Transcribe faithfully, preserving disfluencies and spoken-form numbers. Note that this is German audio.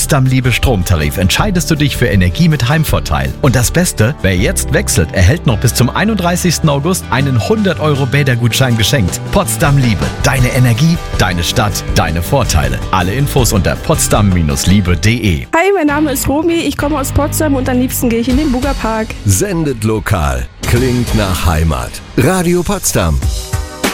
Potsdam Liebe Stromtarif entscheidest du dich für Energie mit Heimvorteil. Und das Beste, wer jetzt wechselt, erhält noch bis zum einunddreißigsten August einen hundert Euro Bädergutschein geschenkt. Potsdam Liebe, deine Energie, deine Stadt, deine Vorteile. Alle Infos unter potsdam Liebe punkt de. Hi, mein Name ist Romy, ich komme aus Potsdam und am liebsten gehe ich in den Buga Park. Sendet lokal, klingt nach Heimat. Radio Potsdam.